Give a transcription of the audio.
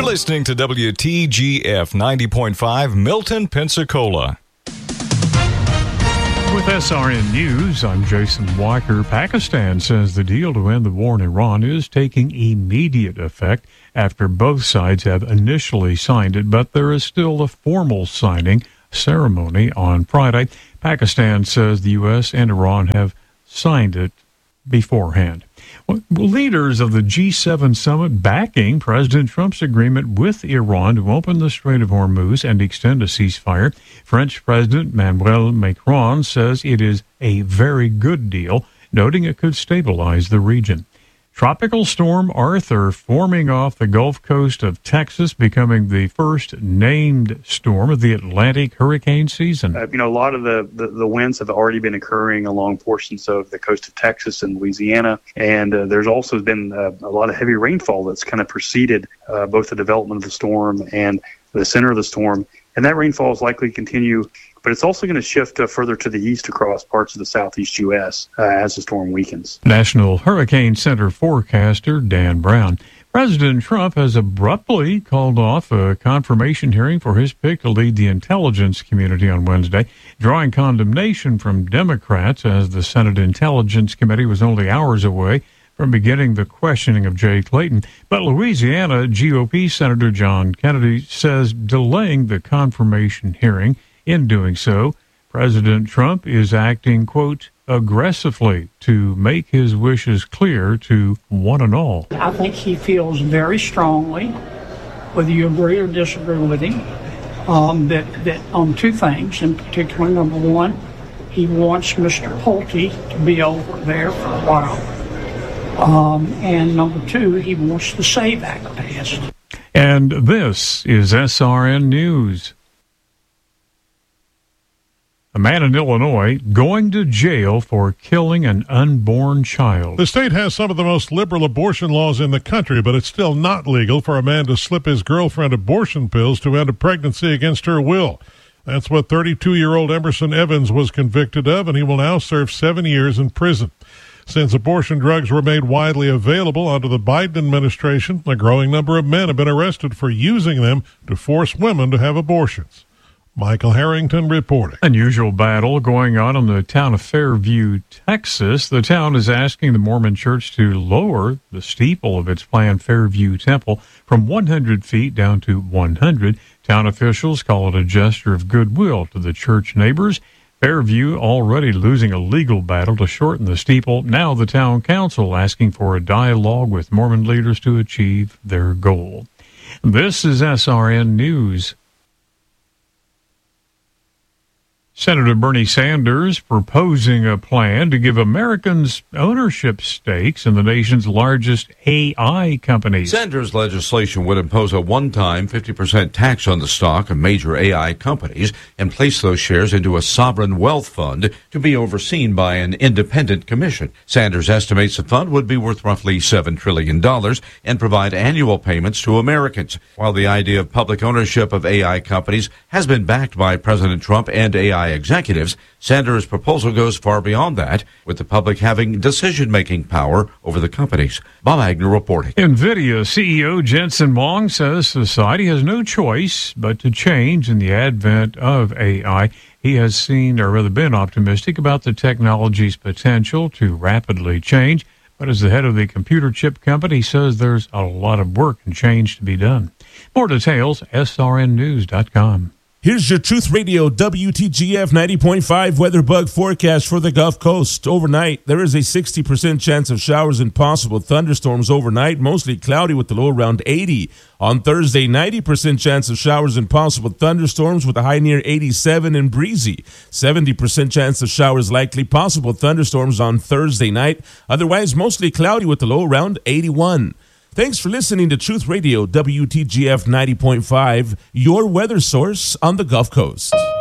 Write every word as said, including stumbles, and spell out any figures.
listening to W T G F ninety point five, Milton, Pensacola. With S R N News, I'm Jason Walker. Pakistan says the deal to end the war in Iran is taking immediate effect after both sides have initially signed it, but there is still a formal signing ceremony on Friday. Pakistan says the U S and Iran have signed it beforehand. Well, leaders of the G seven summit backing President Trump's agreement with Iran to open the Strait of Hormuz and extend a ceasefire. French President Emmanuel Macron says it is a very good deal, noting it could stabilize the region. Tropical Storm Arthur forming off the Gulf Coast of Texas, becoming the first named storm of the Atlantic hurricane season. Uh, you know, a lot of the, the, the winds have already been occurring along portions of the coast of Texas and Louisiana, and uh, there's also been uh, a lot of heavy rainfall that's kind of preceded uh, both the development of the storm and the center of the storm, and that rainfall is likely to continue. But it's also going to shift uh, further to the east across parts of the southeast U S uh, as the storm weakens. National Hurricane Center forecaster Dan Brown. President Trump has abruptly called off a confirmation hearing for his pick to lead the intelligence community on Wednesday, drawing condemnation from Democrats as the Senate Intelligence Committee was only hours away from beginning the questioning of Jay Clayton. But Louisiana G O P Senator John Kennedy says delaying the confirmation hearing. In doing so, President Trump is acting, quote, aggressively to make his wishes clear to one and all. I think he feels very strongly, whether you agree or disagree with him, um, that, that on two things in particular. Number one, he wants Mister Pulte to be over there for a while. Um, and number two, he wants the SAVE Act passed. And this is S R N News. A man in Illinois going to jail for killing an unborn child. The state has some of the most liberal abortion laws in the country, but it's still not legal for a man to slip his girlfriend abortion pills to end a pregnancy against her will. That's what thirty-two-year-old Emerson Evans was convicted of, and he will now serve seven years in prison. Since abortion drugs were made widely available under the Biden administration, a growing number of men have been arrested for using them to force women to have abortions. Michael Harrington reporting. Unusual battle going on in the town of Fairview, Texas. The town is asking the Mormon Church to lower the steeple of its planned Fairview Temple from one hundred feet down to one hundred. Town officials call it a gesture of goodwill to the church neighbors. Fairview already losing a legal battle to shorten the steeple. Now the town council asking for a dialogue with Mormon leaders to achieve their goal. This is S R N News. Senator Bernie Sanders proposing a plan to give Americans ownership stakes in the nation's largest A I companies. Sanders' legislation would impose a one-time fifty percent tax on the stock of major A I companies and place those shares into a sovereign wealth fund to be overseen by an independent commission. Sanders estimates the fund would be worth roughly seven trillion dollars and provide annual payments to Americans. While the idea of public ownership of A I companies has been backed by President Trump and A I executives, Sanders' proposal goes far beyond that, with the public having decision-making power over the companies. Bob Agnew reporting. NVIDIA C E O Jensen Huang says society has no choice but to change in the advent of A I. He has seen, or rather been optimistic about the technology's potential to rapidly change, but as the head of the computer chip company, he says there's a lot of work and change to be done. More details, S R N news dot com. Here's your Truth Radio W T G F ninety point five weather bug forecast for the Gulf Coast. Overnight, there is a sixty percent chance of showers and possible thunderstorms overnight, mostly cloudy with the low around eighty. On Thursday, ninety percent chance of showers and possible thunderstorms with a high near eighty-seven and breezy. seventy percent chance of showers likely, possible thunderstorms on Thursday night. Otherwise, mostly cloudy with the low around eighty-one. Thanks for listening to Truth Radio W T G F ninety point five, your weather source on the Gulf Coast.